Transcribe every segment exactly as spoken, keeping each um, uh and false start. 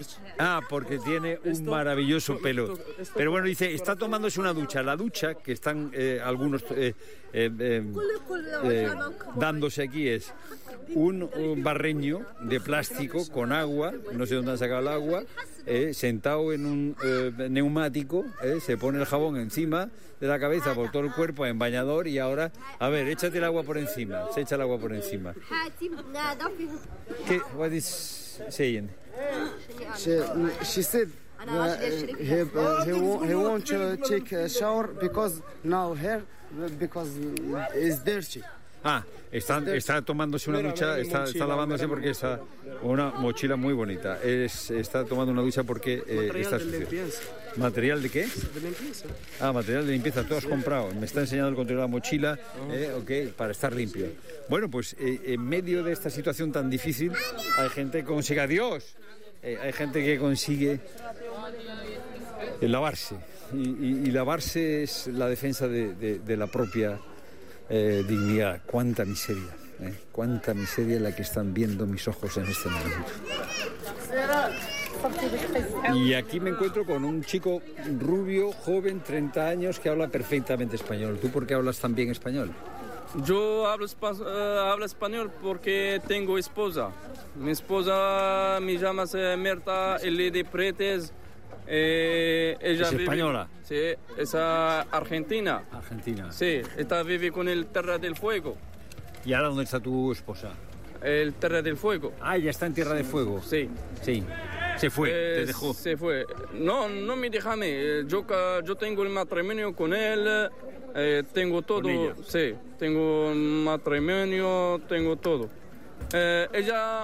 Ah, porque tiene un maravilloso pelo. Pero bueno, dice, está tomándose una ducha. La ducha que están eh, algunos eh, eh, eh, eh, dándose aquí es un, un barreño de plástico con agua, no sé dónde han sacado el agua, eh, sentado en un eh, neumático, eh, se pone el jabón encima de la cabeza por todo el cuerpo en bañador y ahora, a ver, échate el agua por encima, se echa el agua por encima. ¿Qué? What is saying? She, she said uh, he, uh, he, won't, he won't uh, take a shower because now here because it's dirty. Ah, está, está tomándose una ducha, está, está lavándose porque está una mochila muy bonita. Es, está tomando una ducha porque eh, está sucio. ¿Material de qué? De limpieza. Ah, material de limpieza, tú has comprado. Me está enseñando el control de la mochila, eh, ok, para estar limpio. Bueno, pues eh, en medio de esta situación tan difícil, hay gente que consigue, adiós, eh, hay gente que consigue eh, lavarse. Y, y, y lavarse es la defensa de, de, de la propia eh, dignidad. Cuánta miseria, eh, cuánta miseria la que están viendo mis ojos en este momento. Y aquí me encuentro con un chico rubio, joven, treinta años, que habla perfectamente español. ¿Tú por qué hablas tan bien español? Yo hablo, uh, hablo español porque tengo esposa. Mi esposa me llama Mirta Elidi Pretes. Eh, ella ¿Es vive, española? Sí, es argentina. Argentina. Sí, esta vive con el Tierra del Fuego. ¿Y ahora dónde está tu esposa? El Tierra del Fuego. Ah, ya está en Tierra de Fuego. Sí. Sí. Se fue, eh, te dejó. Se fue. No, no me deja a mí. Yo, yo tengo el matrimonio con él, eh, tengo todo. ¿Con ella? Sí, tengo matrimonio, tengo todo. Eh, ella,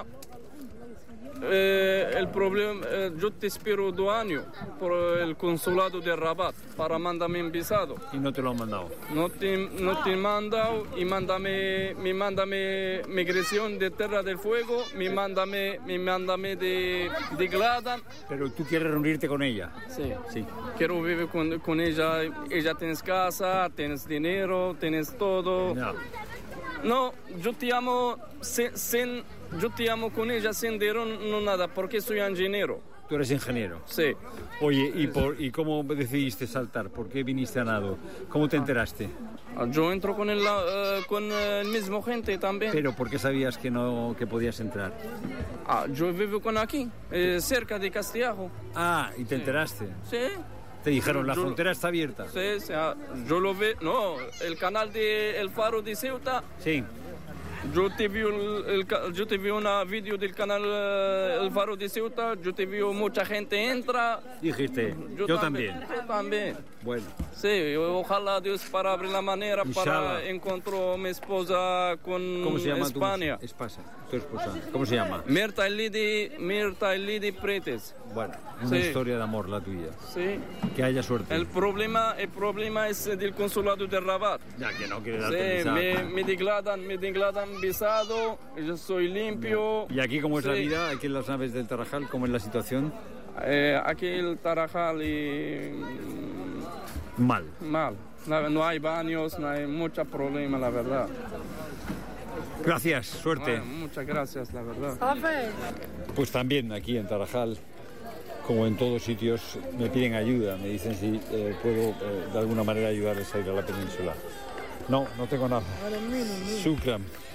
eh, el problema, eh, yo te espero dos años por el consulado de Rabat para mandarme un visado. Y no te lo han mandado. No te, no te he mandado y mándame, me mándame migración de Tierra del Fuego, me mándame, me mándame de, de Gladan. Pero tú quieres reunirte con ella. Sí. Sí. Quiero vivir con, con ella. Ella tienes casa, tienes dinero, tienes todo. No. No, yo te amo sin, sin yo te amo con ella sin dinero, no nada, porque soy ingeniero. Tú eres ingeniero. Sí. Oye, ¿y, por, ¿y cómo decidiste saltar? ¿Por qué viniste a nado? ¿Cómo te enteraste? Yo entro con el, uh, con el mismo gente también. Pero ¿por qué sabías que no que podías entrar? Ah, yo vivo con aquí, eh, cerca de Castellajo. Ah, ¿y te Sí. enteraste? Sí. Te dijeron, la Yo- frontera está abierta. Sí, sí, ah, yo lo veo. No, el canal de El Faro de Ceuta. Sí. Yo te vi, el, el ca- yo te vi una vídeo del canal eh, El Faro de Ceuta. Yo te vi mucha gente entra. Dijiste, yo, también. Yo también. Bueno, Sí, ojalá Dios para abrir la manera Inshallah. para encontrar a mi esposa con ¿cómo se llama España. tu esposa? Tu esposa. ¿Cómo se llama? Mirta Elidi, Mirta Elidi Pretes. Bueno, una Sí. historia de amor la tuya. Sí. Que haya suerte. El problema, el problema es del consulado de Rabat. Ya que no quiere darte Sí, visado. me, me declaran, me declaran visado, yo soy limpio. ¿Y aquí cómo es la Sí. vida? Aquí en las naves del Tarajal, ¿cómo es la situación? Eh, aquí el Tarajal y Mal. mal. No, no hay baños, no hay mucho problema, la verdad. Gracias, suerte. Bueno, muchas gracias, la verdad. Pues también aquí en Tarajal, como en todos sitios, me piden ayuda, me dicen si eh, puedo eh, de alguna manera ayudarles a ir a la península. No, no tengo nada. Shukran.